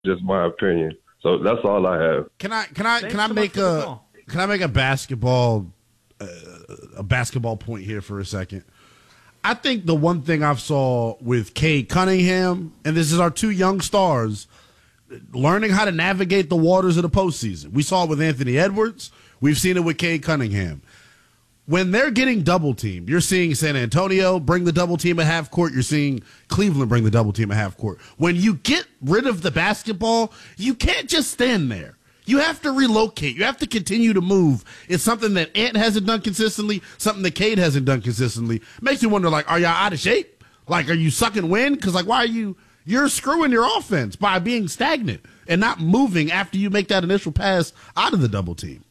just my opinion. So that's all I have. Can I make a basketball point here for a second? I think the one thing I've saw with Cade Cunningham, and this is our two young stars, learning how to navigate the waters of the postseason. We saw it with Anthony Edwards. We've seen it with Cade Cunningham. When they're getting double teamed, you're seeing San Antonio bring the double team at half court. You're seeing Cleveland bring the double team at half court. When you get rid of the basketball, you can't just stand there. You have to relocate. You have to continue to move. It's something that Ant hasn't done consistently, something that Cade hasn't done consistently. Makes you wonder, like, are y'all out of shape? Like, are you sucking wind? Because, like, why are you're screwing your offense by being stagnant and not moving after you make that initial pass out of the double team.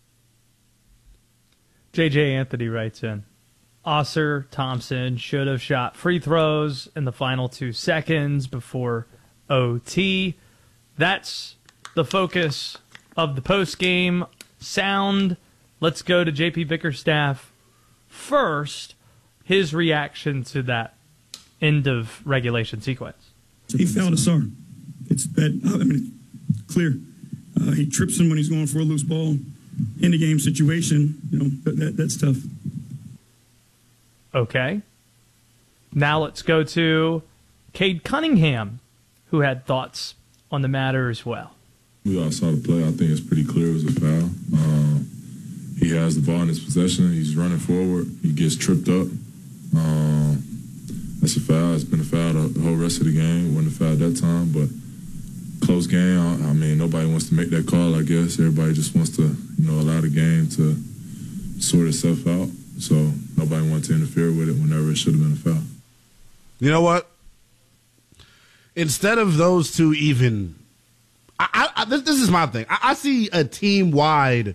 J.J. Anthony writes in, Oscar Thompson should have shot free throws in the final 2 seconds before OT. That's the focus of the post-game sound. Let's go to J.P. Bickerstaff first, his reaction to that end of regulation sequence. He fouled Asar. It's bad. I mean, clear. He trips him when he's going for a loose ball. In the game situation, that's tough. Okay. Now let's go to Cade Cunningham, who had thoughts on the matter as well. We all saw the play. I think it's pretty clear it was a foul. He has the ball in his possession. He's running forward. He gets tripped up. That's a foul. It's been a foul the whole rest of the game. It wasn't a foul that time, but close game. I mean, nobody wants to make that call, I guess. Everybody just wants to, allow the game to sort itself out. So nobody wants to interfere with it whenever it should have been a foul. You know what? Instead of those two even, this is my thing. I see a team-wide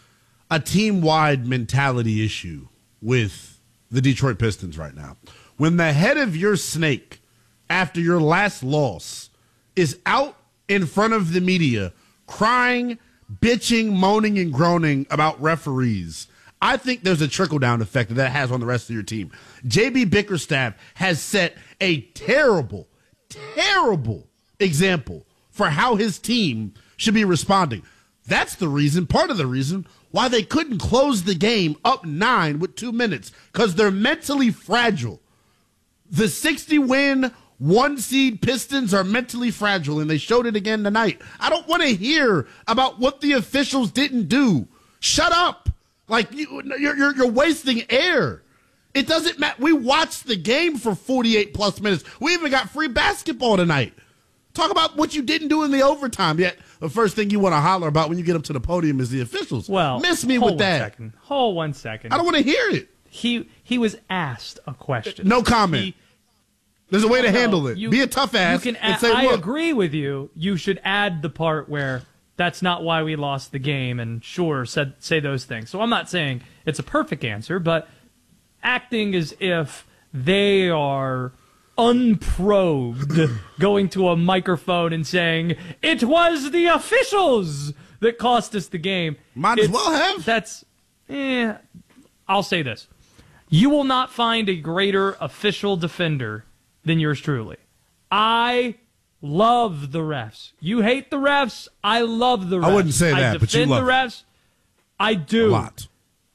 mentality issue with the Detroit Pistons right now. When the head of your snake, after your last loss, is out in front of the media, crying, bitching, moaning, and groaning about referees, I think there's a trickle-down effect that has on the rest of your team. J.B. Bickerstaff has set a terrible, terrible example for how his team should be responding. That's the reason, part of the reason, why they couldn't close the game up 9 with 2 minutes, because they're mentally fragile. The 60-win, 1-seed Pistons are mentally fragile, and they showed it again tonight. I don't want to hear about what the officials didn't do. Shut up. Like, you're wasting air. It doesn't matter. We watched the game for 48-plus minutes. We even got free basketball tonight. Talk about what you didn't do in the overtime. Yet the first thing you want to holler about when you get up to the podium is the officials. Well, miss me with that. Hold 1 second. I don't want to hear it. He was asked a question. No comment. There's a way to handle it. Be a tough ass and say, I look. agree with you. You should add the part where that's not why we lost the game, and sure, say those things. So I'm not saying it's a perfect answer, but acting as if they are unprobed, going to a microphone and saying, it was the officials that cost us the game. Might as well have. I'll say this. You will not find a greater official defender than yours truly. I love the refs. You hate the refs. I love the refs. I wouldn't say that, but you love the refs. I do. A lot.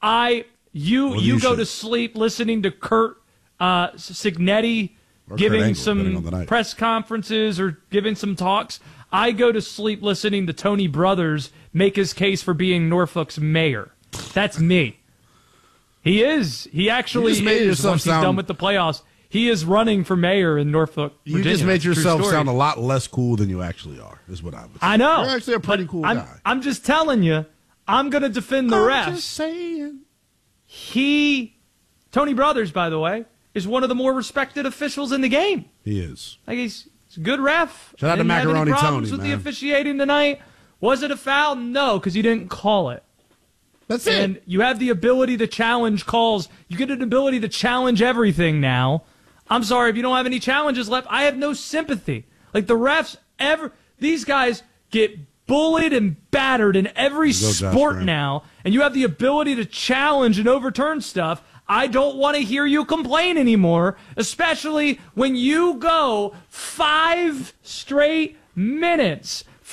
You go to sleep listening to Kurt Signetti giving some press conferences or giving some talks. I go to sleep listening to Tony Brothers make his case for being Norfolk's mayor. That's me. He is. He actually is. Once he's done with the playoffs, he is running for mayor in Norfolk, Virginia. You just made yourself sound a lot less cool than you actually are, is what I would say. I know. You're actually a pretty cool guy. I'm just telling you, I'm going to defend the refs. Just saying. Tony Brothers, by the way, is one of the more respected officials in the game. He is. Like he's a good ref. Shout out to Macaroni Tony, Tony, with man. the officiating tonight. Was it a foul? No, because you didn't call it. That's and you have the ability to challenge calls. You get an ability to challenge everything now. I'm sorry, if you don't have any challenges left, I have no sympathy. Like the refs, these guys get bullied and battered in every sport now, and you have the ability to challenge and overturn stuff. I don't want to hear you complain anymore, especially when you go 5 straight minutes